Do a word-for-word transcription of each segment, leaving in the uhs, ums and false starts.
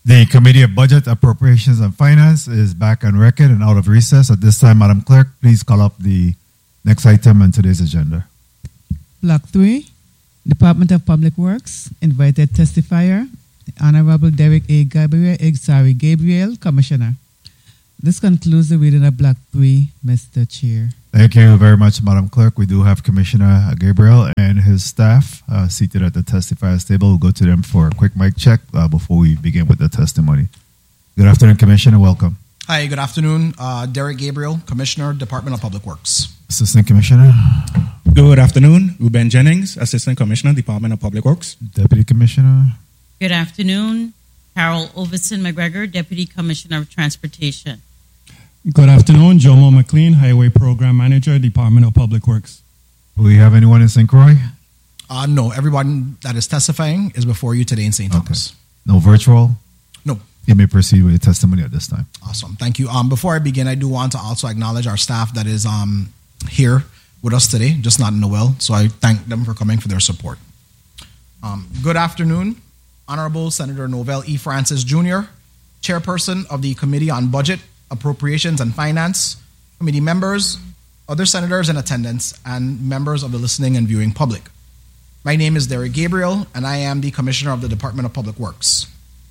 The Committee of Budget, Appropriations and Finance is back on record and out of recess. At this time, Madam Clerk, please call up the next item on today's agenda. Block three, Department of Public Works, invited testifier, Honorable Derek A. Gabriel, sorry, Gabriel, Commissioner. This concludes the reading of Block three, Mister Chair. Thank you very much, Madam Clerk. We do have Commissioner Gabriel and his staff uh, seated at the testifier's table. We'll go to them for a quick mic check uh, before we begin with the testimony. Good afternoon, Commissioner. Welcome. Hi, good afternoon. Uh, Derek Gabriel, Commissioner, Department of Public Works. Assistant Commissioner. Good afternoon. Ruben Jennings, Assistant Commissioner, Department of Public Works. Deputy Commissioner. Good afternoon. Carol Overson McGregor, Deputy Commissioner of Transportation. Good afternoon. Jomo McLean, Highway Program Manager, Department of Public Works. Do we have anyone in Saint Croix? Uh, no, everyone that is testifying is before you today in Saint Okay. Thomas. No virtual? No. You may proceed with your testimony at this time. Awesome. Thank you. Um, before I begin, I do want to also acknowledge our staff that is um, here with us today, just not in Noel. So I thank them for coming for their support. Um, good afternoon, Honorable Senator Novell E. Francis Junior, Chairperson of the Committee on Budget, Appropriations and Finance, committee members, other senators in attendance, and members of the listening and viewing public. My name is Derek Gabriel, and I am the Commissioner of the Department of Public Works.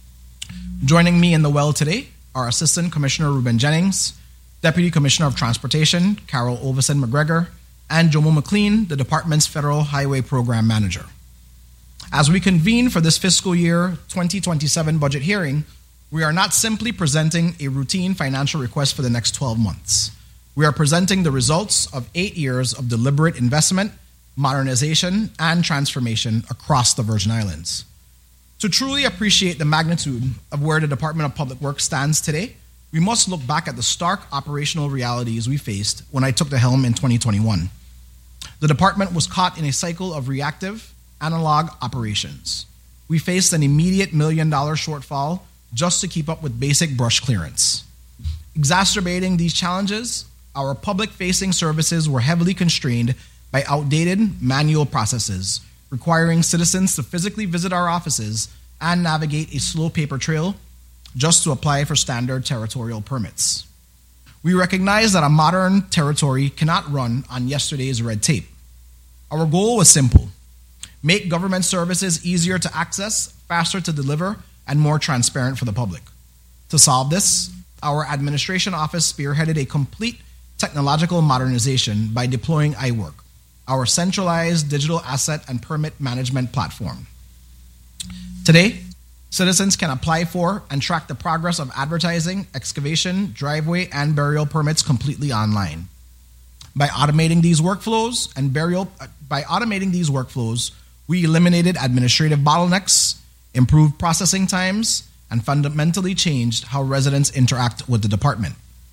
Joining me in the well today are Assistant Commissioner Ruben Jennings, Deputy Commissioner of Transportation Carol Overson McGregor, and Jomo McLean, the department's Federal Highway Program Manager. As we convene for this fiscal year twenty twenty-seven budget hearing, we are not simply presenting a routine financial request for the next twelve months. We are presenting the results of eight years of deliberate investment, modernization, and transformation across the Virgin Islands. To truly appreciate the magnitude of where the Department of Public Works stands today, we must look back at the stark operational realities we faced when I took the helm in twenty twenty-one. The department was caught in a cycle of reactive, analog operations. We faced an immediate million dollar shortfall just to keep up with basic brush clearance. Exacerbating these challenges, our public-facing services were heavily constrained by outdated manual processes, requiring citizens to physically visit our offices and navigate a slow paper trail just to apply for standard territorial permits. We recognize that a modern territory cannot run on yesterday's red tape. Our goal was simple: make government services easier to access, faster to deliver, and more transparent for the public. To solve this, our administration office spearheaded a complete technological modernization by deploying iWork, our centralized digital asset and permit management platform. Today, citizens can apply for and track the progress of advertising, excavation, driveway, and burial permits completely online. By automating these workflows and burial, by automating these workflows, we eliminated administrative bottlenecks, improved processing times, and fundamentally changed how residents interact with the department.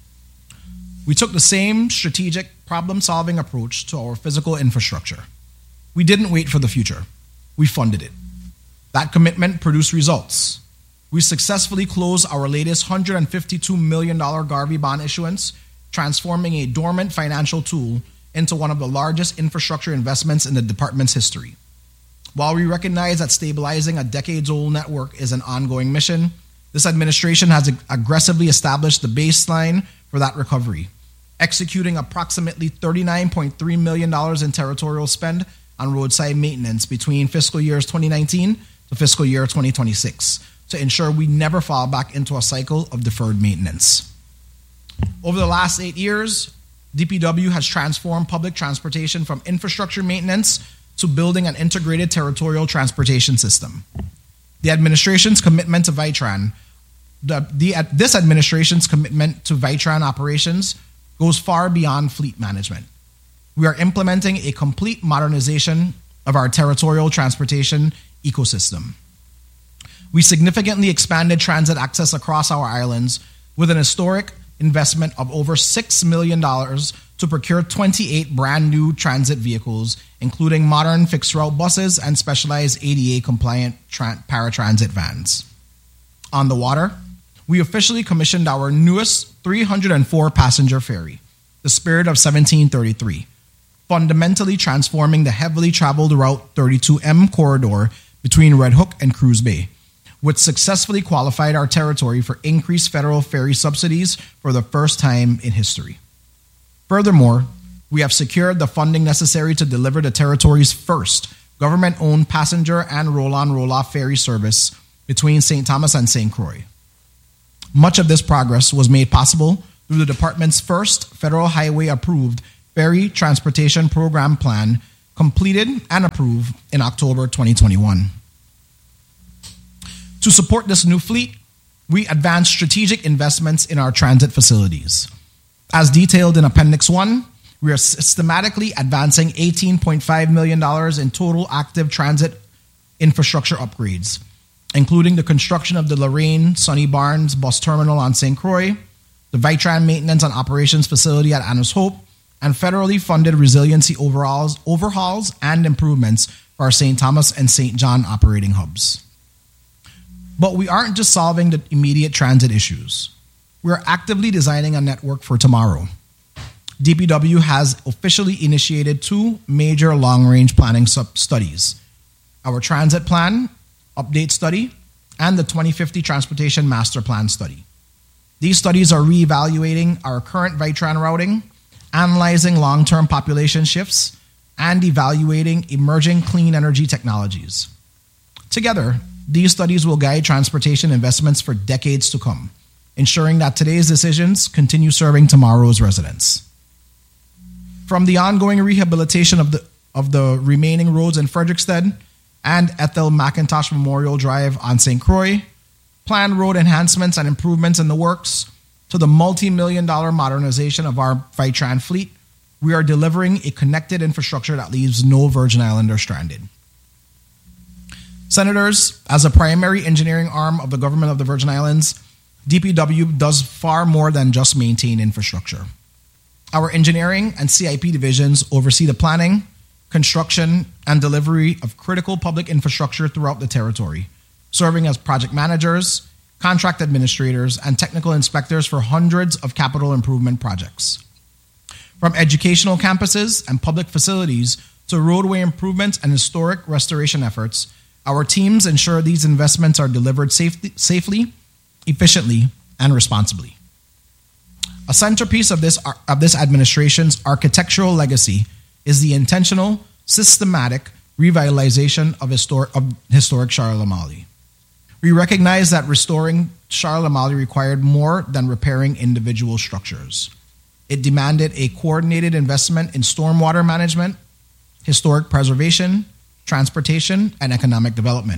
We took the same strategic problem-solving approach to our physical infrastructure. We didn't wait for the future. We funded it. That commitment produced results. We successfully closed our latest one hundred fifty-two million dollars Garvey bond issuance, transforming a dormant financial tool into one of the largest infrastructure investments in the department's history. While we recognize that stabilizing a decades-old network is an ongoing mission, this administration has aggressively established the baseline for that recovery, executing approximately thirty-nine point three million dollars in territorial spend on roadside maintenance between fiscal years twenty nineteen to fiscal year twenty twenty-six to ensure we never fall back into a cycle of deferred maintenance. Over the last eight years, D P W has transformed public transportation from infrastructure maintenance to building an integrated territorial transportation system. The administration's commitment to Vitran, the, the, this administration's commitment to Vitran operations goes far beyond fleet management. We are implementing a complete modernization of our territorial transportation ecosystem. We significantly expanded transit access across our islands with an historic investment of over six million dollars to procure twenty-eight brand new transit vehicles, including modern fixed route buses and specialized A D A-compliant tra- paratransit vans. On the water, we officially commissioned our newest three hundred four passenger ferry, the Spirit of seventeen thirty-three, fundamentally transforming the heavily traveled Route thirty-two M corridor between Red Hook and Cruz Bay. which successfully qualified our territory for increased federal ferry subsidies for the first time in history. Furthermore, we have secured the funding necessary to deliver the territory's first government-owned passenger and roll-on roll-off ferry service between Saint Thomas and Saint Croix. Much of this progress was made possible through the department's first federal highway-approved ferry transportation program plan, completed and approved in October twenty twenty-one. To support this new fleet, we advanced strategic investments in our transit facilities. As detailed in Appendix one, we are systematically advancing eighteen point five million dollars in total active transit infrastructure upgrades, including the construction of the Lorraine Sonny Barnes bus terminal on Saint Croix, the Vitran maintenance and operations facility at Annis Hope, and federally funded resiliency overhauls, overhauls and improvements for our Saint Thomas and Saint John operating hubs. But we aren't just solving the immediate transit issues. We're actively designing a network for tomorrow. D P W has officially initiated two major long-range planning sub-studies: our Transit Plan Update Study and the twenty fifty Transportation Master Plan Study. These studies are reevaluating our current Vitran routing, analyzing long-term population shifts, and evaluating emerging clean energy technologies. Together, these studies will guide transportation investments for decades to come, ensuring that today's decisions continue serving tomorrow's residents. From the ongoing rehabilitation of the of the remaining roads in Frederiksted and Ethel McIntosh Memorial Drive on Saint Croix, planned road enhancements and improvements in the works, to the multi-million dollar modernization of our Vitran fleet, we are delivering a connected infrastructure that leaves no Virgin Islander stranded. Senators, as a primary engineering arm of the government of the Virgin Islands, D P W does far more than just maintain infrastructure. Our engineering and C I P divisions oversee the planning, construction, and delivery of critical public infrastructure throughout the territory, serving as project managers, contract administrators, and technical inspectors for hundreds of capital improvement projects. From educational campuses and public facilities to roadway improvements and historic restoration efforts, our teams ensure these investments are delivered safely, safely, efficiently, and responsibly. A centerpiece of this, of this administration's architectural legacy is the intentional, systematic revitalization of historic, of historic Charles Amalie. We recognize that restoring Charles Amalie required more than repairing individual structures. It demanded a coordinated investment in stormwater management, historic preservation, transportation, and economic development.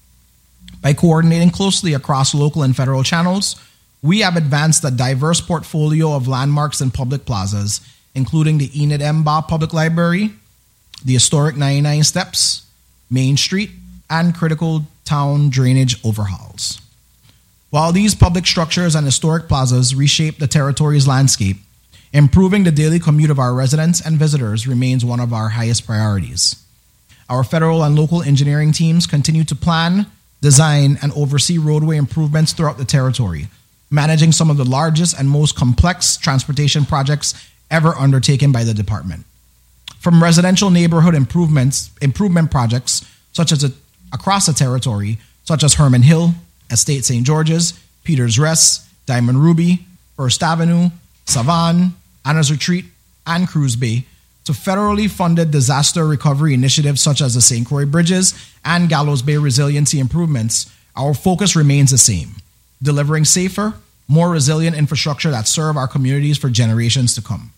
By coordinating closely across local and federal channels, we have advanced a diverse portfolio of landmarks and public plazas, including the Enid M. Baugh Public Library, the historic ninety-nine Steps, Main Street, and critical town drainage overhauls. While these public structures and historic plazas reshape the territory's landscape, improving the daily commute of our residents and visitors remains one of our highest priorities. Our federal and local engineering teams continue to plan, design, and oversee roadway improvements throughout the territory, managing some of the largest and most complex transportation projects ever undertaken by the department. From residential neighborhood improvements, improvement projects such as a, across the territory, such as Herman Hill, Estate Saint George's, Peter's Rest, Diamond Ruby, First Avenue, Savan, Anna's Retreat, and Cruz Bay, to federally funded disaster recovery initiatives such as the Saint Croix Bridges and Gallows Bay resiliency improvements, our focus remains the same: delivering safer, more resilient infrastructure that serve our communities for generations to come.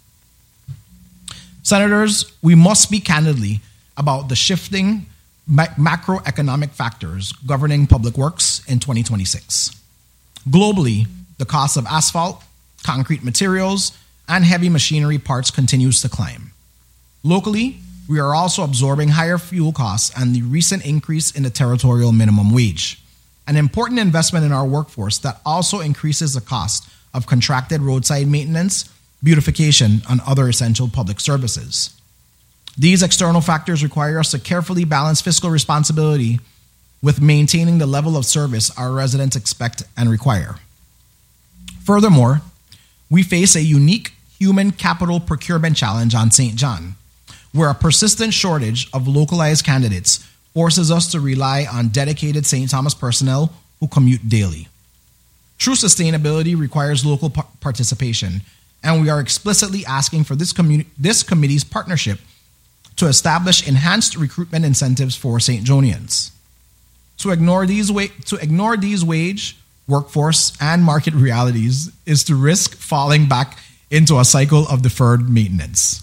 Senators, we must speak candidly about the shifting ma- macroeconomic factors governing public works in twenty twenty-six. Globally, the cost of asphalt, concrete materials, and heavy machinery parts continues to climb. Locally, we are also absorbing higher fuel costs and the recent increase in the territorial minimum wage, an important investment in our workforce that also increases the cost of contracted roadside maintenance, beautification, and other essential public services. These external factors require us to carefully balance fiscal responsibility with maintaining the level of service our residents expect and require. Furthermore, we face a unique human capital procurement challenge on Saint John, where a persistent shortage of localized candidates forces us to rely on dedicated Saint Thomas personnel who commute daily. True sustainability requires local par- participation, and we are explicitly asking for this, commu- this committee's partnership to establish enhanced recruitment incentives for Saint Jonians. To ignore these wa- to ignore these wage, workforce, and market realities is to risk falling back into a cycle of deferred maintenance.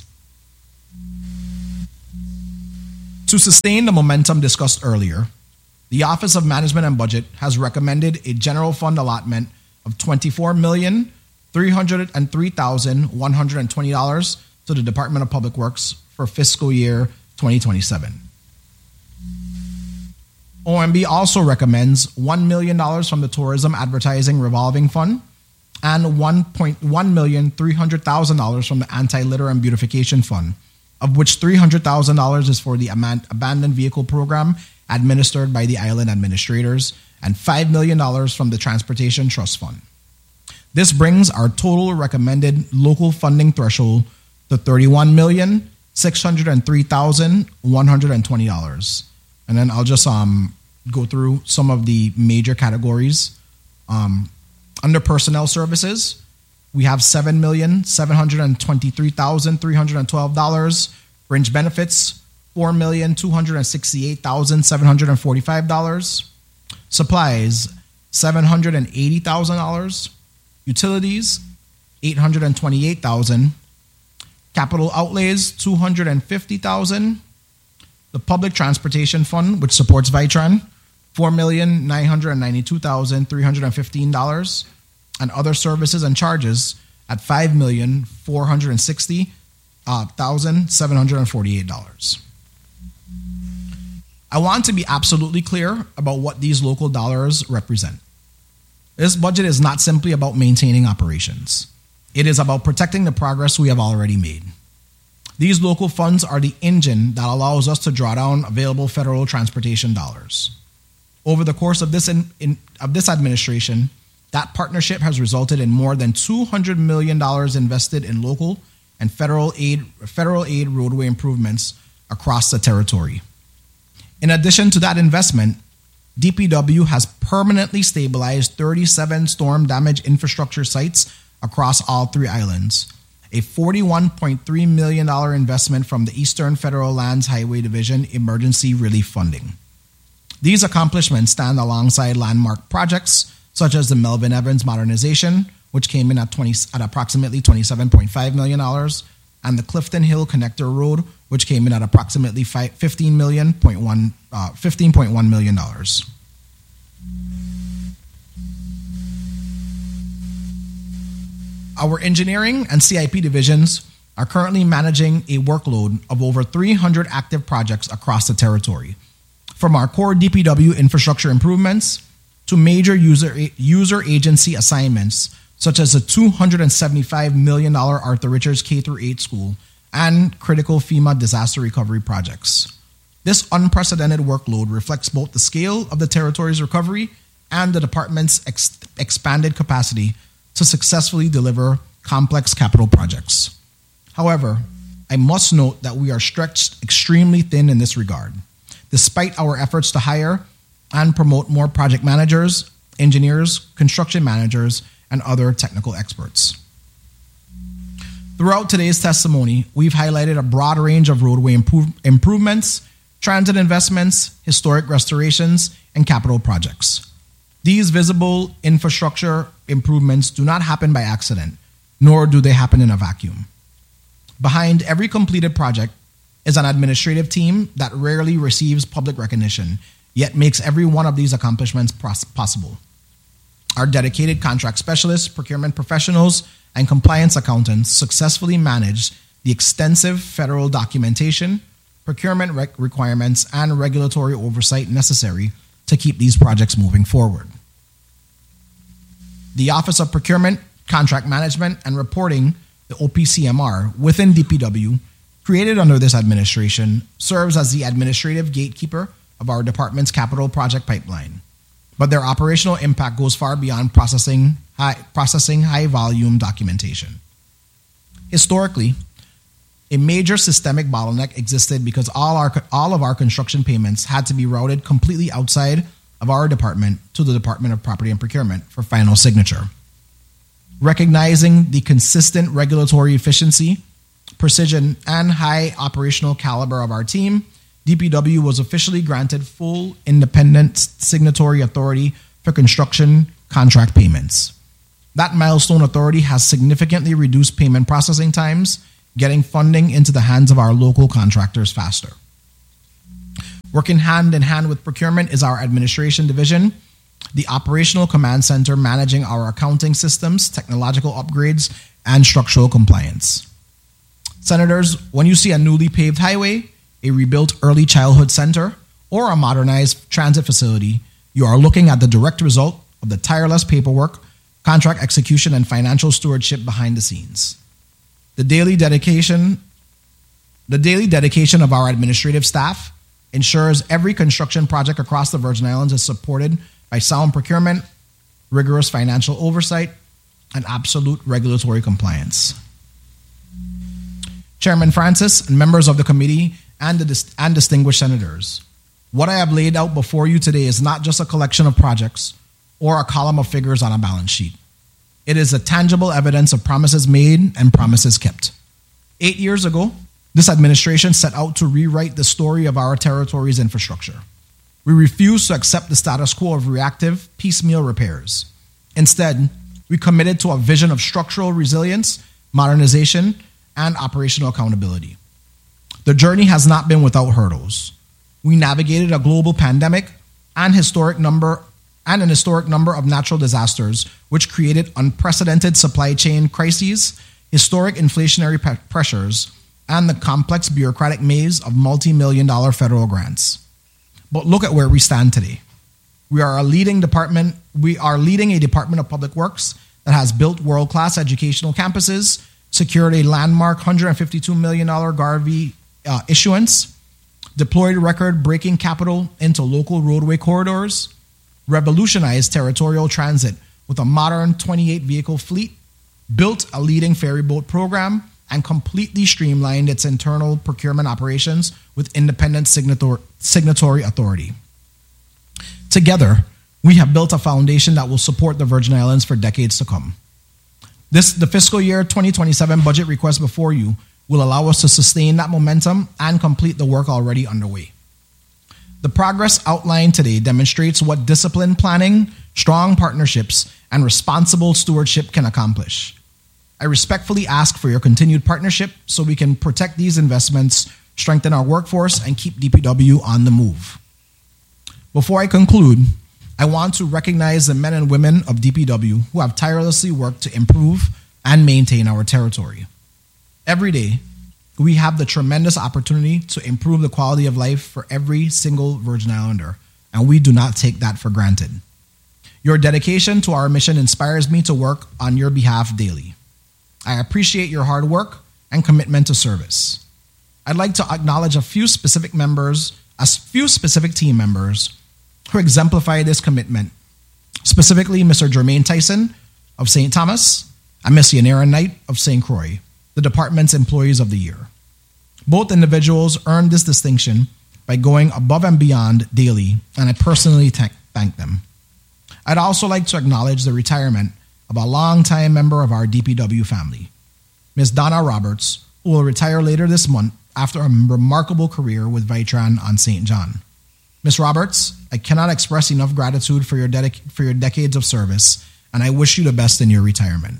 To sustain the momentum discussed earlier, the Office of Management and Budget has recommended a general fund allotment of twenty-four million three hundred three thousand one hundred twenty dollars to the Department of Public Works for fiscal year twenty twenty-seven. O M B also recommends one million dollars from the Tourism Advertising Revolving Fund and one point one million three hundred thousand dollars from the Anti-Litter and Beautification Fund, of which three hundred thousand dollars is for the Abandoned Vehicle Program administered by the island administrators, and five million dollars from the Transportation Trust Fund. This brings our total recommended local funding threshold to thirty-one million six hundred three thousand one hundred twenty dollars. And then I'll just um, go through some of the major categories. Um, under personnel services, we have seven million seven hundred twenty-three thousand three hundred twelve dollars. Fringe benefits, four million two hundred sixty-eight thousand seven hundred forty-five dollars. Supplies, seven hundred eighty thousand dollars. Utilities, eight hundred twenty-eight thousand dollars. Capital outlays, two hundred fifty thousand dollars. The Public Transportation Fund, which supports Vitran, four million nine hundred ninety-two thousand three hundred fifteen dollars. And other services and charges at five million four hundred sixty thousand seven hundred forty-eight dollars. I want to be absolutely clear about what these local dollars represent. This budget is not simply about maintaining operations. It is about protecting the progress we have already made. These local funds are the engine that allows us to draw down available federal transportation dollars. Over the course of this, in, in, of this administration, that partnership has resulted in more than two hundred million dollars invested in local and federal aid, federal aid roadway improvements across the territory. In addition to that investment, D P W has permanently stabilized thirty-seven storm damage infrastructure sites across all three islands, a forty-one point three million dollars investment from the Eastern Federal Lands Highway Division Emergency Relief Funding. These accomplishments stand alongside landmark projects such as the Melvin Evans Modernization, which came in at, twenty, at approximately twenty-seven point five million dollars, and the Clifton Hill Connector Road, which came in at approximately fifteen point one million dollars. Our engineering and C I P divisions are currently managing a workload of over three hundred active projects across the territory, from our core D P W infrastructure improvements to major user, user agency assignments, such as the two hundred seventy-five million dollars Arthur Richards K through eight school and critical FEMA disaster recovery projects. This unprecedented workload reflects both the scale of the territory's recovery and the department's ex- expanded capacity to successfully deliver complex capital projects. However, I must note that we are stretched extremely thin in this regard, despite our efforts to hire and promote more project managers, engineers, construction managers, and other technical experts. Throughout today's testimony, we've highlighted a broad range of roadway improve- improvements, transit investments, historic restorations, and capital projects. These visible infrastructure improvements do not happen by accident, nor do they happen in a vacuum. Behind every completed project is an administrative team that rarely receives public recognition, yet makes every one of these accomplishments pros- possible. Our dedicated contract specialists, procurement professionals, and compliance accountants successfully manage the extensive federal documentation, procurement rec- requirements, and regulatory oversight necessary to keep these projects moving forward. The Office of Procurement, Contract Management, and Reporting, the O P C M R, within D P W, created under this administration, serves as the administrative gatekeeper of our department's capital project pipeline. But their operational impact goes far beyond processing high, processing high-volume documentation. Historically, a major systemic bottleneck existed because all, our, all of our construction payments had to be routed completely outside of our department to the Department of Property and Procurement for final signature. Recognizing the consistent regulatory efficiency, precision, and high operational caliber of our team, D P W was officially granted full independent signatory authority for construction contract payments. That milestone authority has significantly reduced payment processing times, getting funding into the hands of our local contractors faster. Working hand in hand with procurement is our administration division, the operational command center managing our accounting systems, technological upgrades, and structural compliance. Senators, when you see a newly paved highway, a rebuilt early childhood center, or a modernized transit facility, you are looking at the direct result of the tireless paperwork, contract execution, and financial stewardship behind the scenes. The daily dedication, the daily dedication of our administrative staff ensures every construction project across the Virgin Islands is supported by sound procurement, rigorous financial oversight, and absolute regulatory compliance. Chairman Francis and members of the committee and, the dis- and distinguished senators, what I have laid out before you today is not just a collection of projects or a column of figures on a balance sheet. It is a tangible evidence of promises made and promises kept. Eight years ago, this administration set out to rewrite the story of our territory's infrastructure. We refused to accept the status quo of reactive, piecemeal repairs. Instead, we committed to a vision of structural resilience, modernization, and operational accountability. The journey has not been without hurdles. We navigated a global pandemic and historic number and an historic number of natural disasters, which created unprecedented supply chain crises, historic inflationary pe- pressures, and the complex bureaucratic maze of multi-million dollar federal grants. But look at where we stand today. We are a leading department, we are leading a Department of Public Works that has built world-class educational campuses, secured a landmark one hundred fifty-two million dollars Garvey uh, issuance, deployed record-breaking capital into local roadway corridors, revolutionized territorial transit with a modern twenty-eight vehicle fleet, built a leading ferry boat program, and completely streamlined its internal procurement operations with independent signator- signatory authority. Together, we have built a foundation that will support the Virgin Islands for decades to come. This, the fiscal year twenty twenty-seven budget request before you will allow us to sustain that momentum and complete the work already underway. The progress outlined today demonstrates what disciplined planning, strong partnerships, and responsible stewardship can accomplish. I respectfully ask for your continued partnership so we can protect these investments, strengthen our workforce, and keep D P W on the move. Before I conclude, I want to recognize the men and women of D P W who have tirelessly worked to improve and maintain our territory. Every day, we have the tremendous opportunity to improve the quality of life for every single Virgin Islander, and we do not take that for granted. Your dedication to our mission inspires me to work on your behalf daily. I appreciate your hard work and commitment to service. I'd like to acknowledge a few specific members, a few specific team members who exemplify this commitment, specifically Mister Jermaine Tyson of Saint Thomas and Miss Yanira Knight of Saint Croix, the department's Employees of the Year. Both individuals earned this distinction by going above and beyond daily, and I personally th- thank them. I'd also like to acknowledge the retirement of a longtime member of our D P W family, Miz Donna Roberts, who will retire later this month after a remarkable career with Vitran on Saint John. Miz Roberts, I cannot express enough gratitude for your, dedic- for your decades of service, and I wish you the best in your retirement.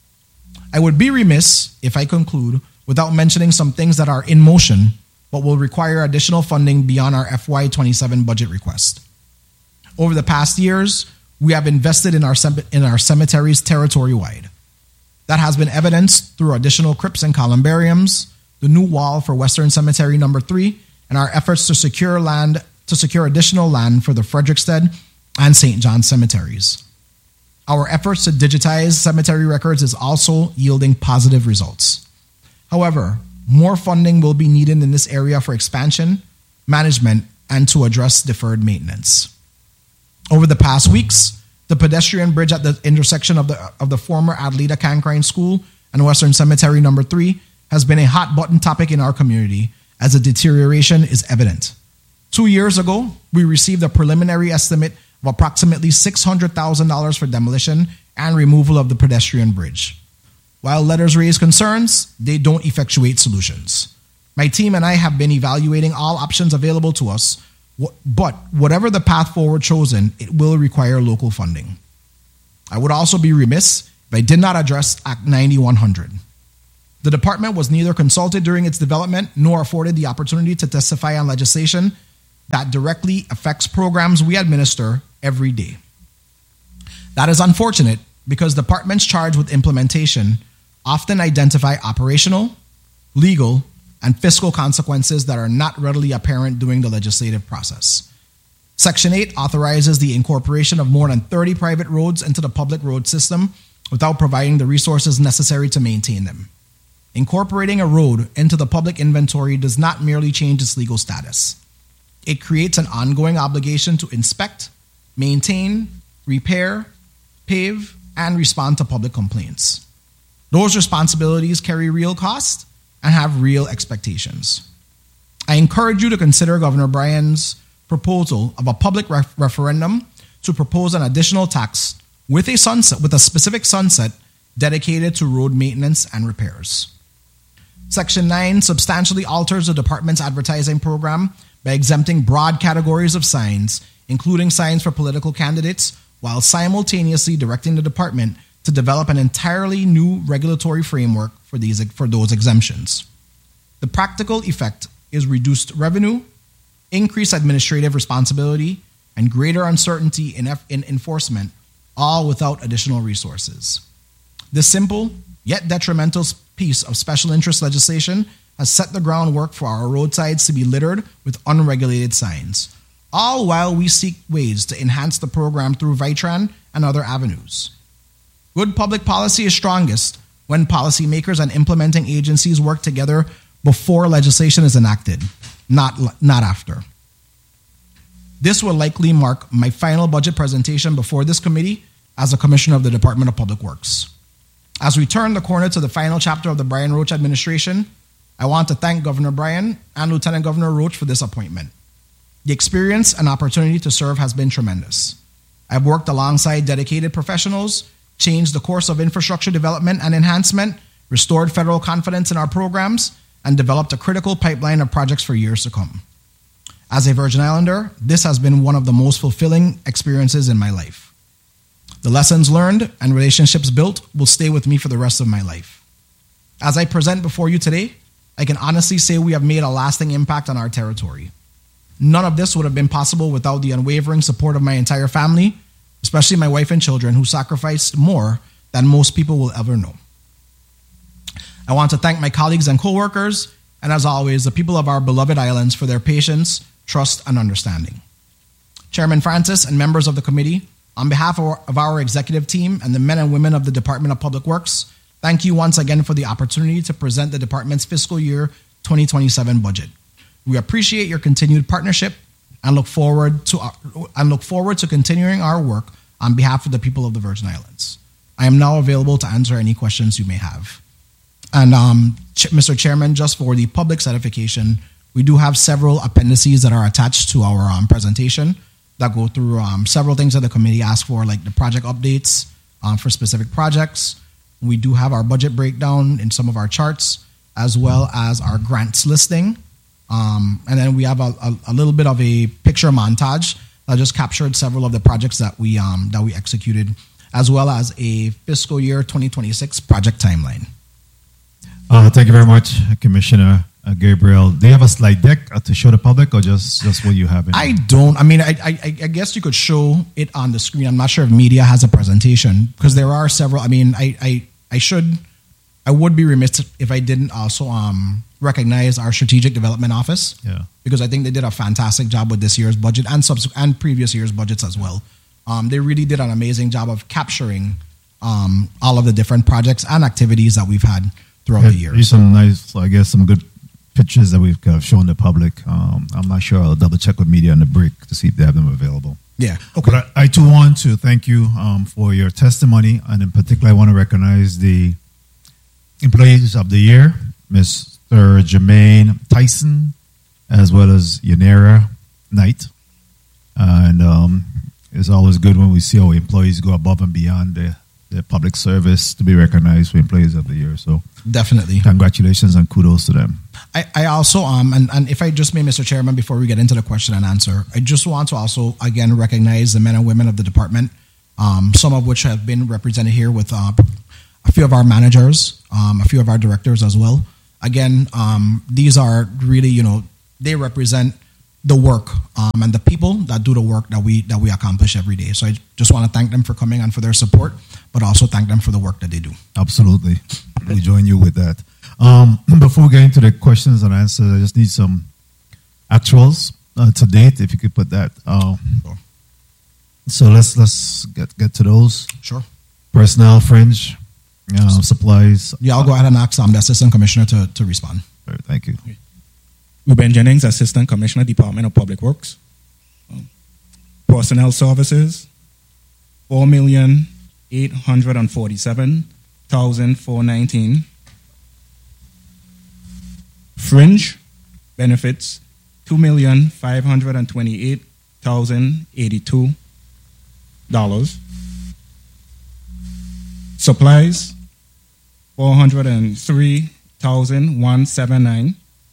I would be remiss if I conclude without mentioning some things that are in motion but will require additional funding beyond our F Y twenty-seven budget request. Over the past years, we have invested in our, sem- in our cemeteries territory-wide. That has been evidenced through additional crypts and columbariums, the new wall for Western Cemetery Number Three, and our efforts to secure land to secure additional land for the Frederickstead and Saint John cemeteries. Our efforts to digitize cemetery records is also yielding positive results. However, more funding will be needed in this area for expansion, management, and to address deferred maintenance. Over the past weeks, the pedestrian bridge at the intersection of the of the former Adelita Cancrine School and Western Cemetery Number Three has been a hot button topic in our community as the deterioration is evident. Two years ago, we received a preliminary estimate of approximately six hundred thousand dollars for demolition and removal of the pedestrian bridge. While letters raise concerns, they don't effectuate solutions. My team and I have been evaluating all options available to us, but whatever the path forward chosen, it will require local funding. I would also be remiss if I did not address Act ninety-one hundred. The department was neither consulted during its development nor afforded the opportunity to testify on legislation that directly affects programs we administer every day. That is unfortunate because departments charged with implementation often identify operational, legal, and fiscal consequences that are not readily apparent during the legislative process. Section eight authorizes the incorporation of more than thirty private roads into the public road system without providing the resources necessary to maintain them. Incorporating a road into the public inventory does not merely change its legal status. It creates an ongoing obligation to inspect, maintain, repair, pave, and respond to public complaints. Those responsibilities carry real cost and have real expectations. I encourage you to consider Governor Bryan's proposal of a public ref- referendum to propose an additional tax with a sunset, with a specific sunset dedicated to road maintenance and repairs. Section nine substantially alters the department's advertising program by exempting broad categories of signs, including signs for political candidates, while simultaneously directing the department to develop an entirely new regulatory framework for these for those exemptions. The practical effect is reduced revenue, increased administrative responsibility, and greater uncertainty in, in enforcement, all without additional resources. This simple yet detrimental piece of special interest legislation has set the groundwork for our roadsides to be littered with unregulated signs, all while we seek ways to enhance the program through VITRAN and other avenues. Good public policy is strongest when policymakers and implementing agencies work together before legislation is enacted, not, not after. This will likely mark my final budget presentation before this committee as a commissioner of the Department of Public Works. As we turn the corner to the final chapter of the Brian Roach administration, I want to thank Governor Bryan and Lieutenant Governor Roach for this appointment. The experience and opportunity to serve has been tremendous. I've worked alongside dedicated professionals, changed the course of infrastructure development and enhancement, restored federal confidence in our programs, and developed a critical pipeline of projects for years to come. As a Virgin Islander, this has been one of the most fulfilling experiences in my life. The lessons learned and relationships built will stay with me for the rest of my life. As I present before you today, I can honestly say we have made a lasting impact on our territory. None of this would have been possible without the unwavering support of my entire family, especially my wife and children, who sacrificed more than most people will ever know. I want to thank my colleagues and co-workers, and as always, the people of our beloved islands for their patience, trust, and understanding. Chairman Francis and members of the committee, on behalf of our, of our executive team and the men and women of the Department of Public Works, thank you once again for the opportunity to present the department's fiscal year twenty twenty-seven budget. We appreciate your continued partnership and look forward to our, and look forward to continuing our work on behalf of the people of the Virgin Islands. I am now available to answer any questions you may have. And um, Ch- Mister Chairman, just for the public certification, we do have several appendices that are attached to our um, presentation that go through um, several things that the committee asked for, like the project updates um, for specific projects. We do have our budget breakdown in some of our charts, as well as our grants listing. Um, and then we have a, a, a little bit of a picture montage that just captured several of the projects that we um, that we executed, as well as a fiscal year twenty twenty-six project timeline. Uh, thank you very much, Commissioner uh, Gabriel. Do you have a slide deck uh, to show the public, or just, just what you have in I don't. I mean, I, I I guess you could show it on the screen. I'm not sure if media has a presentation, because there are several. I mean, I, I, I should, I would be remiss if I didn't also um, recognize our Strategic Development Office. Yeah. Because I think they did a fantastic job with this year's budget and subs- and previous year's budgets as well. Um, they really did an amazing job of capturing um, all of the different projects and activities that we've had throughout Yeah, the years. These some nice, I guess, some good pictures that we've uh, shown the public. Um, I'm not sure. I'll double check with media on the break to see if they have them available. Yeah. Okay. But I, I too want to thank you um, for your testimony, and in particular, I want to recognize the employees of the year, Mister Jermaine Tyson, as well as Yanira night. Uh, and um, it's always good when we see our employees go above and beyond their, their public service to be recognized for Employees of the Year. So definitely. Congratulations and kudos to them. I, I also, um, and, and if I just may, Mister Chairman, before we get into the question and answer, I just want to also, again, recognize the men and women of the department, um, some of which have been represented here with uh, a few of our managers, um, a few of our directors as well. Again, um, these are really, you know, they represent the work um, and the people that do the work that we that we accomplish every day. So I just want to thank them for coming and for their support, but also thank them for the work that they do. Absolutely. We join you with that. Um, before we get into the questions and answers, I just need some actuals uh, to date, if you could put that. Uh, Sure. So let's let's get get to those. Sure. Personnel, fringe, uh, supplies. Yeah, I'll go ahead and ask um, the Assistant Commissioner to, to respond. All right, thank you. Ruben Jennings, Assistant Commissioner, Department of Public Works. Um, Personnel Services, four million eight hundred forty-seven thousand four hundred nineteen. Fringe benefits, two million five hundred twenty-eight thousand eighty-two dollars. Supplies, four hundred three thousand one hundred seventy-nine.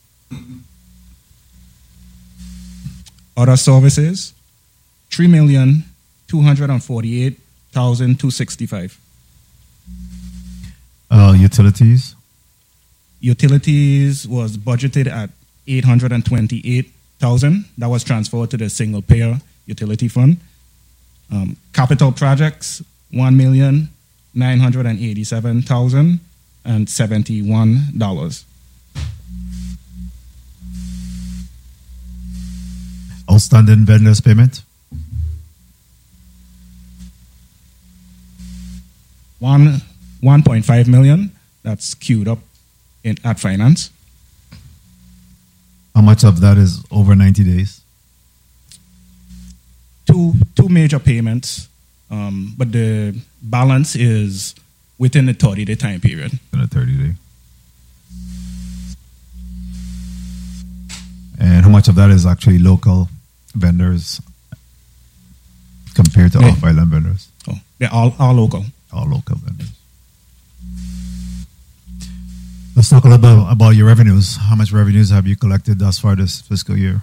Other services, three million two hundred forty-eight thousand two hundred sixty-five. Uh, utilities. Utilities was budgeted at eight hundred twenty-eight thousand. That was transferred to the single payer utility fund. Um, capital projects, one million nine hundred eighty-seven thousand seventy-one dollars. Outstanding vendors payment. One one point five million. That's queued up in at finance. How much of that is over ninety days? Two two major payments, um, but the balance is within the thirty day time period. In a thirty day. And how much of that is actually local vendors compared to Yeah. off-island vendors? Oh, they're all all local. All local vendors. Let's talk a little bit about your revenues. How much revenues have you collected thus far this fiscal year?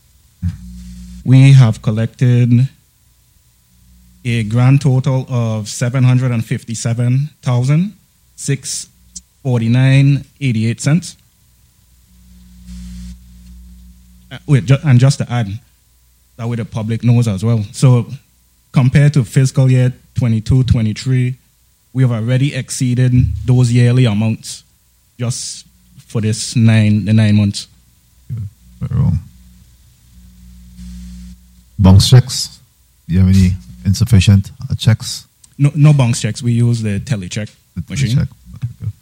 We have collected a grand total of seven hundred fifty-seven thousand six hundred forty-nine dollars and eighty-eight cents. Uh, wait, ju- and just to add, that way the public knows as well. So compared to fiscal year twenty-two twenty-three, we have already exceeded those yearly amounts just for this nine the nine months. Very Bounce checks? Do you have any insufficient uh, checks? No, no bounce checks. We use the telecheck The machine. check. Okay, good.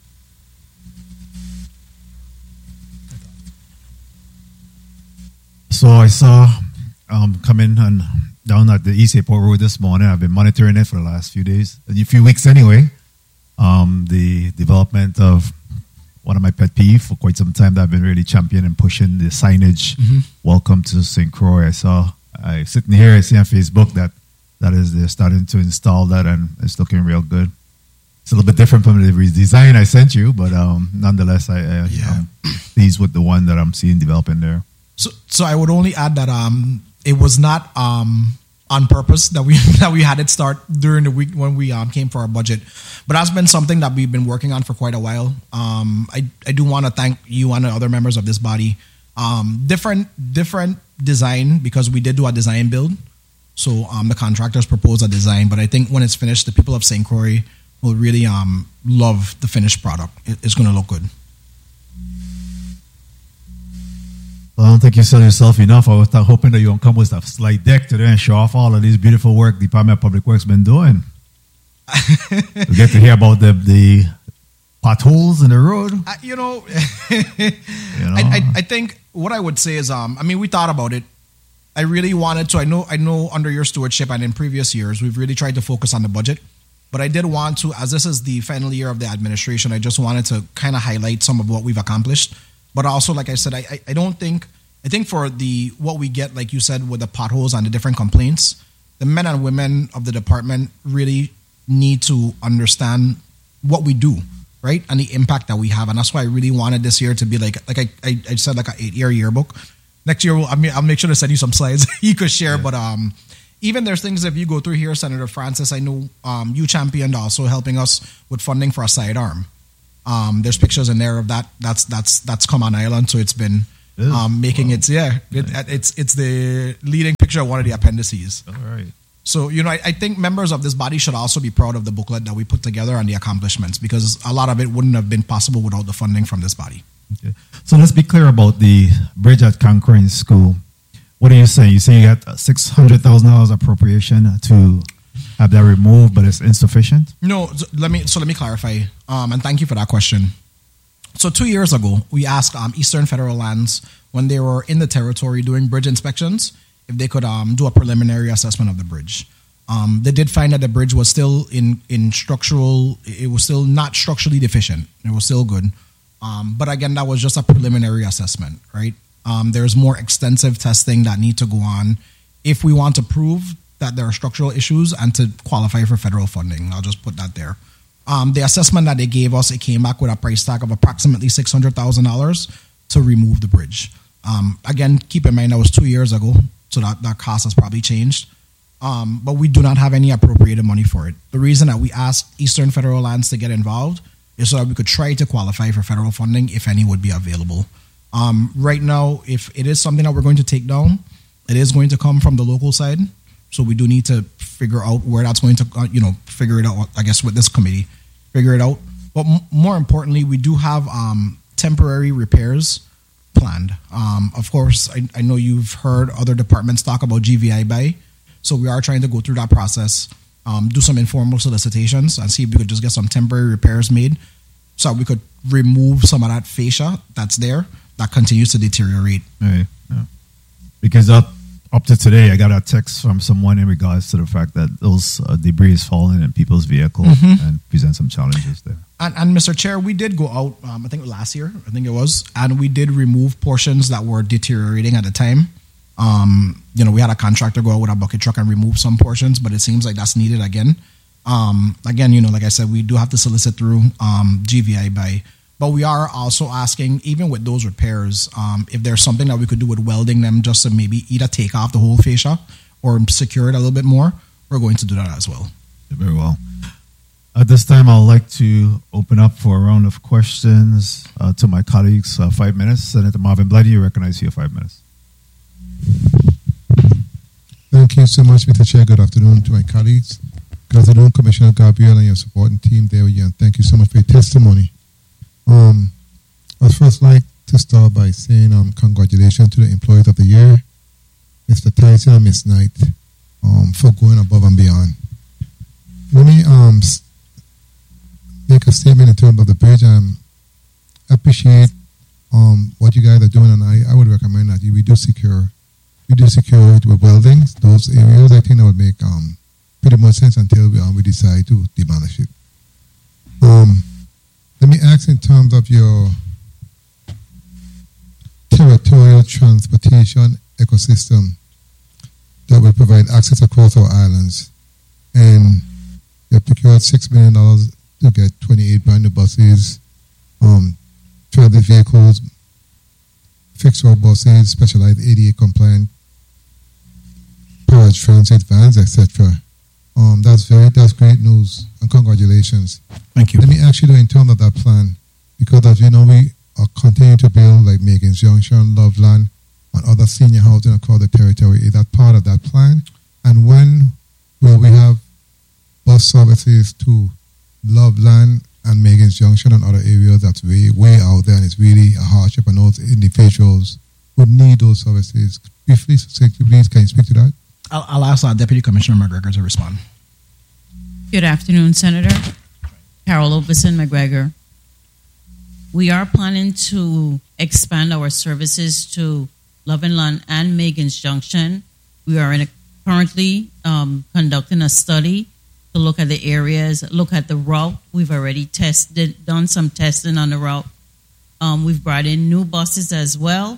So I saw um, coming and down at the East Airport Road this morning. I've been monitoring it for the last few days, a few weeks anyway. Um, the development of one of my pet peeves for quite some time that I've been really championing and pushing the signage. Mm-hmm. Welcome to Saint Croix. I saw, I sitting here, I see on Facebook that that is they're starting to install that and it's looking real good. It's a little bit different from the design I sent you, but um, nonetheless, I, I, Yeah. I'm pleased with the one that I'm seeing developing there. So, so I would only add that um, it was not um, on purpose that we that we had it start during the week when we um, came for our budget, but that's been something that we've been working on for quite a while. Um, I I do want to thank you and the other members of this body. Um, different different design because we did do a design build. So um, the contractors proposed a design, but I think when it's finished, the people of Saint Croix will really um, love the finished product. It, it's going to look good. Well, I don't think you sell yourself enough. I was th- hoping that you would come with a slide deck today and show off all of this beautiful work the Department of Public Works been doing. We get to hear about the the potholes in the road. Uh, you know, You know? I, I, I think what I would say is, um, I mean, we thought about it. I really wanted to. I know, I know, under your stewardship and in previous years, we've really tried to focus on the budget. But I did want to, as this is the final year of the administration, I just wanted to kind of highlight some of what we've accomplished. But also, like I said, I, I, I don't think I think for the what we get, like you said, with the potholes and the different complaints, the men and women of the department really need to understand what we do, right, and the impact that we have, and that's why I really wanted this year to be like, like I, I, I said, like an eight-year yearbook. Next year, we'll, I mean, I'll make sure to send you some slides you could share. Yeah. But um, even there's things if you go through here, Senator Francis, I know um, you championed also helping us with funding for a sidearm. Um, there's pictures in there of that. That's that's that's come on island, so it's been um, making wow. its yeah. It, it's it's the leading picture of one of the appendices. All right. So you know, I, I think members of this body should also be proud of the booklet that we put together and the accomplishments, because a lot of it wouldn't have been possible without the funding from this body. Okay. So let's be clear about the bridge at Conquering School. What are you saying? You say you got six hundred thousand dollars appropriation to have that removed, but it's insufficient? No. So let me so let me clarify. Um, and thank you for that question. So two years ago, we asked um, Eastern Federal Lands, when they were in the territory doing bridge inspections, if they could um, do a preliminary assessment of the bridge. Um, they did find that the bridge was still in in structural. It was still not structurally deficient. It was still good. Um, but again, that was just a preliminary assessment, right? Um, there's more extensive testing that need to go on if we want to prove that there are structural issues and to qualify for federal funding. I'll just put that there. Um, the assessment that they gave us, it came back with a price tag of approximately six hundred thousand dollars to remove the bridge. Um, again, keep in mind that was two years ago, so that, that cost has probably changed. Um, but we do not have any appropriated money for it. The reason that we asked Eastern Federal Lands to get involved is so that we could try to qualify for federal funding if any would be available. Um, right now, if it is something that we're going to take down, it is going to come from the local side. So we do need to figure out where that's going to, uh, you know, figure it out, I guess, with this committee, figure it out. But m- more importantly, we do have um, temporary repairs planned. Um, of course, I, I know you've heard other departments talk about G V I buy. So we are trying to go through that process, um, do some informal solicitations and see if we could just get some temporary repairs made so we could remove some of that fascia that's there that continues to deteriorate. Right. Yeah. Because up up to today, I got a text from someone in regards to the fact that those uh, debris is falling in people's vehicles mm-hmm. and present some challenges there. And, and Mister Chair, we did go out, um, I think last year, I think it was, and we did remove portions that were deteriorating at the time. Um, you know, we had a contractor go out with a bucket truck and remove some portions, but it seems like that's needed again. Um, again, you know, like I said, we do have to solicit through um, G V I buy. But we are also asking, even with those repairs, um, if there's something that we could do with welding them just to maybe either take off the whole fascia or secure it a little bit more, we're going to do that as well. Very well. At this time, I'd like to open up for a round of questions uh, to my colleagues. Uh, five minutes. Senator Marvin Bloody, you recognize you five minutes. Thank you so much, Mister Chair. Good afternoon to my colleagues. Good afternoon, Commissioner Gabriel and your supporting team there. And thank you so much for your testimony. Um, I'd first like to start by saying um, congratulations to the Employees of the Year, Mister Tyson and Miss Knight, um, for going above and beyond. Let me um, make a statement in terms of the bridge. Um, I appreciate um, what you guys are doing, and I, I would recommend that you, we do secure we do secure it with welding. Those areas, I think that would make um, pretty much sense until we, um, we decide to demolish it. Um, Let me ask in terms of your territorial transportation ecosystem that will provide access across our islands. And you have procured six million dollars to get twenty-eight brand new buses, um, transit vehicles, fixed road buses, specialized A D A compliant powered transit vans, et cetera. Um, that's very, that's great news, and congratulations. Thank you. Let me ask you though, in terms of that plan, because as you know, we are continuing to build like Megan's Junction, Loveland, and other senior housing across the territory. Is that part of that plan? And when will we have bus services to Loveland and Megan's Junction and other areas that's way, way out there, and it's really a hardship, and those individuals would need those services? Briefly, please, can you speak to that? I'll, I'll ask uh, Deputy Commissioner McGregor to respond. Good afternoon, Senator. Carol Overson McGregor. We are planning to expand our services to Loveland and Megan's Junction. We are in a, currently um, conducting a study to look at the areas, look at the route. We've already tested, done some testing on the route. Um, we've brought in new buses as well.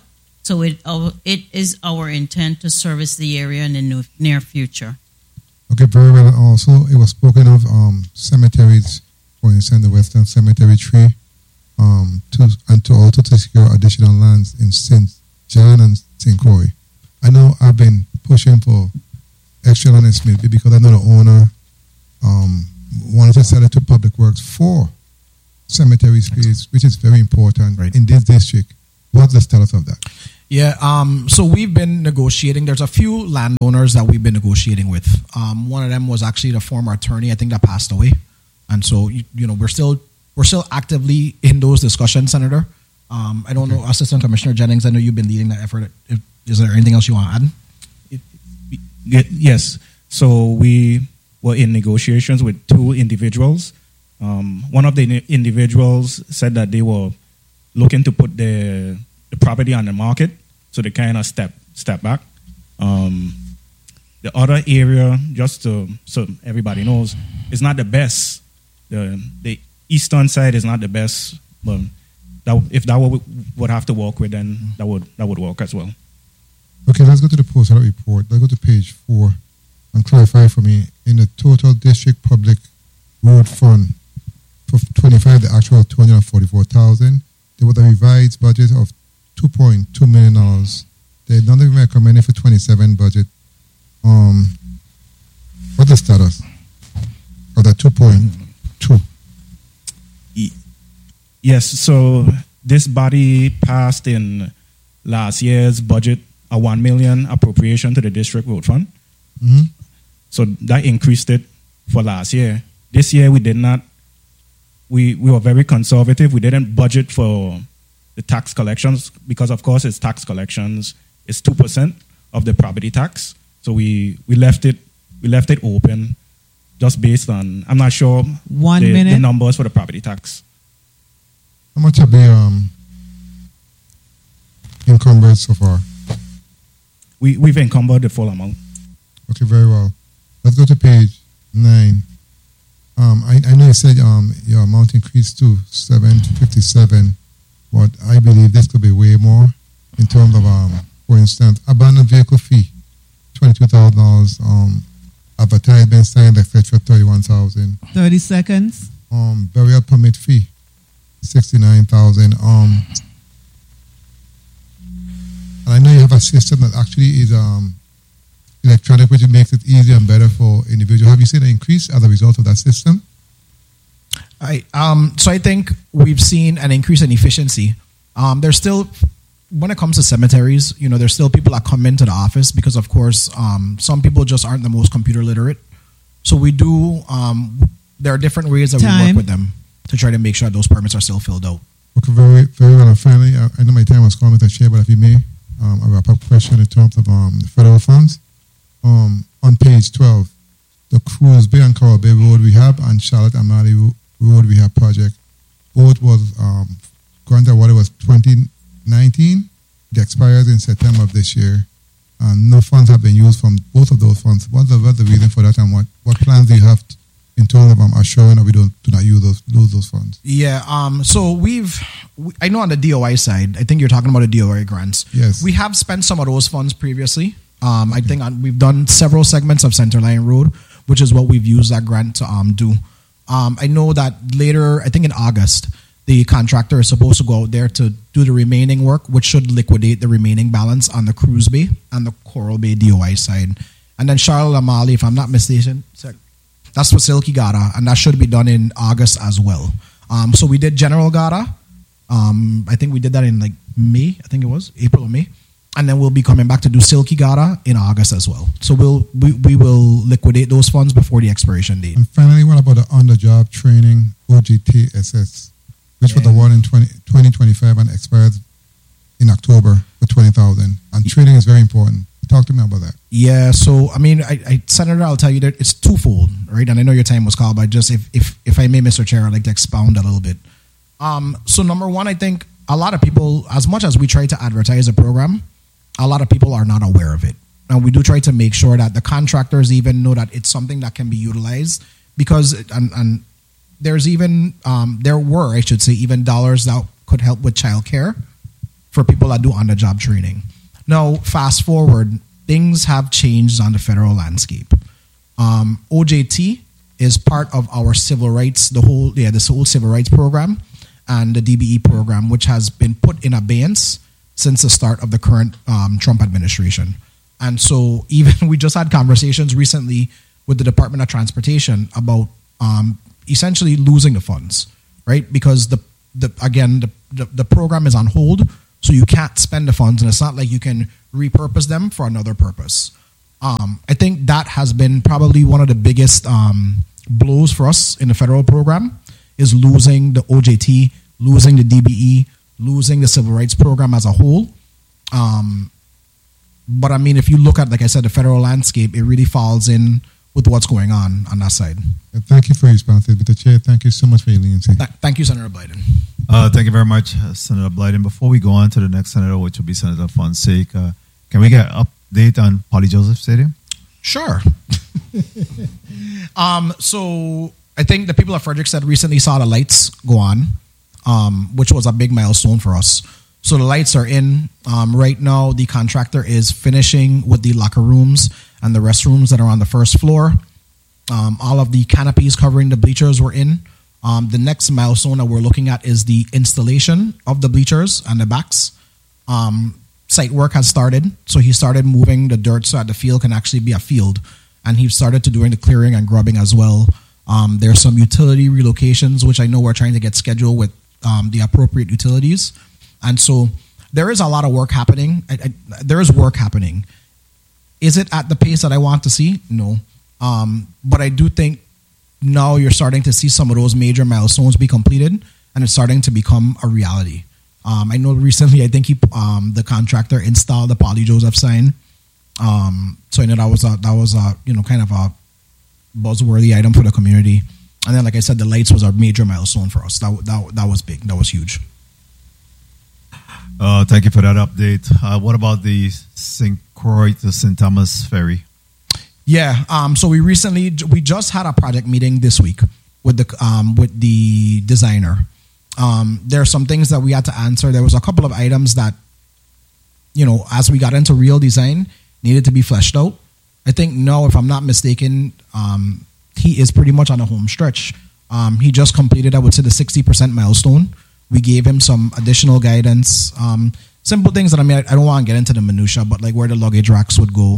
So it uh, it is our intent to service the area in the new, near future. Okay, very well. And also, it was spoken of um, cemeteries, for instance, the Western Cemetery Tree, um, to, and to also to secure additional lands in Saint John and Saint Croix. I know I've been pushing for extra land in Smithby because I know the owner um, wanted to sell it to Public Works for cemetery space, which is very important Right. in this district. What's the status of that? Yeah, um, so we've been negotiating. There's a few landowners that we've been negotiating with. Um, one of them was actually the former attorney, I think, that passed away, and so you, you know we're still we're still actively in those discussions, Senator. Um, I don't know, Assistant Commissioner Jennings. I know you've been leading that effort. If, is there anything else you want to add? Ye- Yes. So we were in negotiations with two individuals. Um, one of the ni- individuals said that they were looking to put the, the property on the market, so they kind of step step back. Um, the other area, just to, so everybody knows, is not the best. The the eastern side is not the best, but that, if that would would have to work with, then that would that would work as well. Okay, let's go to the post audit report. Let's go to page four and clarify for me. In the total district public road fund for twenty-five, the actual two hundred forty-four thousand. There was a revised budget of two point two million dollars. They not even recommended for twenty-seven budget. Um, what's the status of the two point two? Yes, so this body passed in last year's budget a one million appropriation to the district road fund. Mm-hmm. So that increased it for last year. This year we did not. We we were very conservative. We didn't budget for the tax collections because, of course, it's tax collections. It's two percent of the property tax. So we, we left it we left it open, just based on, I'm not sure One the, minute. the numbers for the property tax. How much have they um, encumbered so far? We we've encumbered the full amount. Okay, very well. Let's go to page nine. Um, I, I know you said um, your amount increased to seven fifty-seven, but I believe this could be way more in terms of, um, for instance, abandoned vehicle fee, twenty-two thousand dollars, um, advertisement sign, et cetera, thirty-one thousand dollars. thirty seconds. Um, burial permit fee, sixty-nine thousand dollars. Um, and I know you have a system that actually is um, electronic, which makes it easier and better for individuals. Have you seen an increase as a result of that system? I um so I think we've seen an increase in efficiency. Um, there's still, when it comes to cemeteries, you know, there's still people that come into the office because, of course, um, some people just aren't the most computer literate. So we do. Um, there are different ways that we Time. work with them to try to make sure those permits are still filled out. Okay, very, very well. And finally, I, I know my time was called, Mister Chair, but if you may, um, a wrap-up question in terms of um, the federal funds. Um, on page twelve, the Cruz Bay and Coral Bay Road Rehab and Charlotte Amali Ro- Road Rehab project, both was um, granted what it was twenty nineteen. It expires in September of this year, and no funds have been used from both of those funds. What's the, what's the reason for that, and what, what plans do you have t- in terms of um, assuring that we don't do not use those lose those funds? Yeah. Um. So we've. We, I know on the D O I side, I think you're talking about the D O I grants. Yes. We have spent some of those funds previously. Um. I think on, we've done several segments of Centerline Road, which is what we've used that grant to um do. Um. I know that later, I think in August, the contractor is supposed to go out there to do the remaining work, which should liquidate the remaining balance on the Cruz Bay and the Coral Bay D O I side. And then Charlotte Amali, if I'm not mistaken, that's for Silky Gata, and that should be done in August as well. Um, so we did General Gata. Um, I think we did that in like May. I think it was April or May, and then we'll be coming back to do Silky Gata in August as well. So we'll we, we will liquidate those funds before the expiration date. And finally, what about the on-the-job training O G T S S, which was the one in twenty twenty-five and expired in October for twenty thousand? And training is very important. Talk to me about that. Yeah, so I mean, I, I Senator, I'll tell you that it's twofold, right? And I know your time was called, but just if if if I may, Mister Chair, I'd like to expound a little bit. Um, so number one, I think a lot of people, as much as we try to advertise the program, a lot of people are not aware of it. And we do try to make sure that the contractors even know that it's something that can be utilized, because and, and there's even um, there were, I should say, even dollars that could help with childcare for people that do on-the-job training. Now, fast forward, things have changed on the federal landscape. Um, O J T is part of our civil rights, the whole, yeah, this whole civil rights program and the D B E program, which has been put in abeyance since the start of the current um, Trump administration. And so even we just had conversations recently with the Department of Transportation about um, essentially losing the funds, right? Because the, the again, the, the, the program is on hold, so you can't spend the funds, and it's not like you can repurpose them for another purpose. Um, I think that has been probably one of the biggest um, blows for us in the federal program, is losing the O J T, losing the D B E, losing the civil rights program as a whole. Um, but I mean, if you look at, like I said, the federal landscape, it really falls in with what's going on on that side. Thank you for your response, Mister Chair. Thank you so much for your leniency. Th- thank you, Senator Blyden. Uh, thank you very much, uh, Senator Blyden. Before we go on to the next senator, which will be Senator Fonseca, can we get an update on Polly Joseph Stadium? Sure. um, so I think the people of Frederiksted recently saw the lights go on, um, which was a big milestone for us. So the lights are in. Um, right now, the contractor is finishing with the locker rooms and the restrooms that are on the first floor. Um, all of the canopies covering the bleachers were in. Um, the next milestone that we're looking at is the installation of the bleachers and the backs. Um, site work has started, so he started moving the dirt so that the field can actually be a field, and he started to doing the clearing and grubbing as well. Um, there's some utility relocations, which I know we're trying to get scheduled with um, the appropriate utilities. And so there is a lot of work happening. I, I, there is work happening. Is it at the pace that I want to see? No. Um, but I do think now you're starting to see some of those major milestones be completed, and it's starting to become a reality. Um, I know recently, I think he, um, the contractor installed the Polly Joseph sign. Um, so I know that was a, that was a, you know, kind of a buzzworthy item for the community. And then, like I said, the lights was a major milestone for us. That, that, that was big. That was huge. Uh, thank you for that update. Uh, what about the Saint Croix to Saint Thomas ferry? Yeah. Um, so we recently, we just had a project meeting this week with the um, with the designer. Um, there are some things that we had to answer. There was a couple of items that, you know, as we got into real design, needed to be fleshed out. I think now, if I'm not mistaken, um, he is pretty much on a home stretch. Um, he just completed, I would say, the sixty percent milestone. We gave him some additional guidance, um, simple things that I mean, I, I don't want to get into the minutia, but like where the luggage racks would go,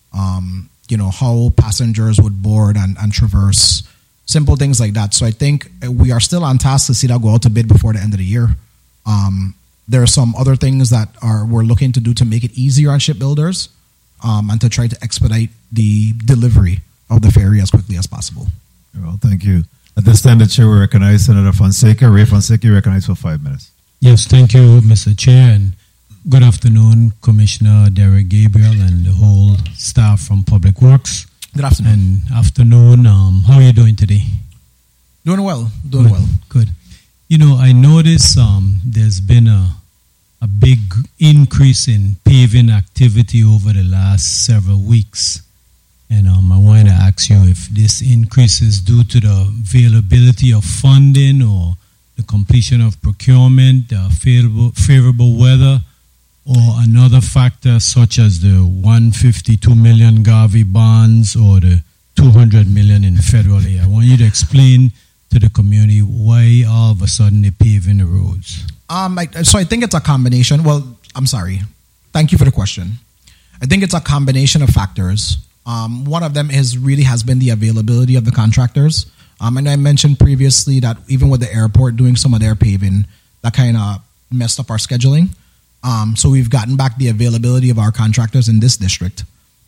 um, you know, how passengers would board and, and traverse, simple things like that. So I think we are still on task to see that go out to bid before the end of the year. Um, there are some other things that are we're looking to do to make it easier on shipbuilders, um, and to try to expedite the delivery of the ferry as quickly as possible. Well, thank you. At this time, the chair will recognize Senator Fonseca. Ray Fonseca, you recognize for five minutes. Yes, thank you, Mister Chair, and good afternoon, Commissioner Derek Gabriel and the whole staff from Public Works. Good afternoon. And afternoon, um, how are you doing today? Doing well, doing good, well. Good. You know, I notice um, there's been a, a big increase in paving activity over the last several weeks. And um, I wanted to ask you if this increase is due to the availability of funding or the completion of procurement, uh, favorable, favorable weather, or another factor such as the one hundred fifty-two million Garvey bonds or the two hundred million in federal aid. I want you to explain to the community why all of a sudden they're paving the roads. Um, I, so I think it's a combination. Well, I'm sorry. Thank you for the question. I think it's a combination of factors. Um, one of them is really has been the availability of the contractors. Um, and I mentioned previously that even with the airport doing some of their paving, that kind of messed up our scheduling. Um, so we've gotten back the availability of our contractors in this district.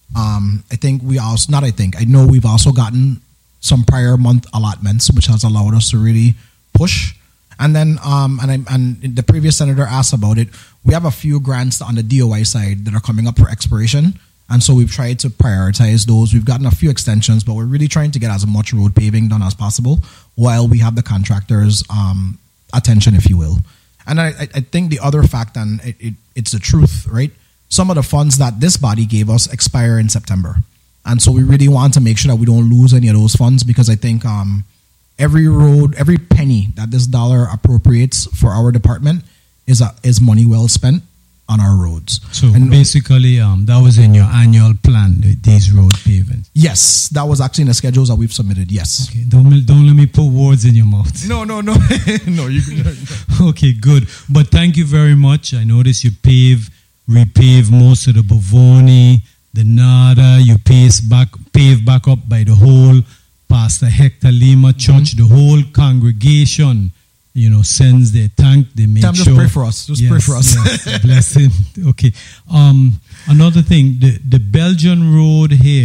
Um, I think we also, not I think, I know we've also gotten some prior month allotments, which has allowed us to really push. And then, um, and, I, and the previous senator asked about it, we have a few grants on the D O I side that are coming up for expiration. And so we've tried to prioritize those. We've gotten a few extensions, but we're really trying to get as much road paving done as possible while we have the contractors' um, attention, if you will. And I, I think the other fact, and it, it, it's the truth, right? Some of the funds that this body gave us expire in September. And so we really want to make sure that we don't lose any of those funds, because I think um, every road, every penny that this dollar appropriates for our department is a, is money well spent. on our roads. So And- basically, um, that was in your annual plan, the- these road pavings. Yes, that was actually in the schedules that we've submitted. Yes. Okay, don't me- don't let me put words in your mouth. No, no, no, no. You. Okay, good. But thank you very much. I noticed you pave, repave most of the Bavoni, the Nada. You pave back, pave back up by the whole Pastor Hector Lima Church. The whole congregation, you know, sends their thank. They make Tam, sure. just pray for us. Just pray for us. Yes, blessing. Okay. Um, another thing, the the Belgian road here.